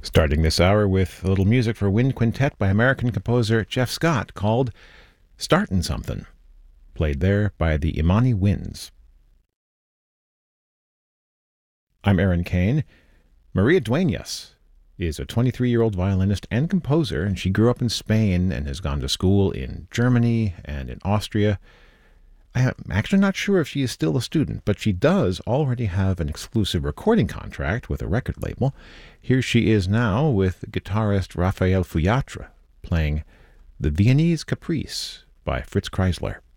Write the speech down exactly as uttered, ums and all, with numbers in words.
Starting this hour with a little music for wind quintet by American composer Jeff Scott called Startin' Something, played there by the Imani Winds. I'm Aaron Kane. Maria Dueñas is a twenty-three-year-old violinist and composer, and she grew up in Spain and has gone to school in Germany and in Austria. I'm actually not sure if she is still a student, but she does already have an exclusive recording contract with a record label. Here she is now with guitarist Rafael Fuyatra playing The Viennese Caprice by Fritz Kreisler.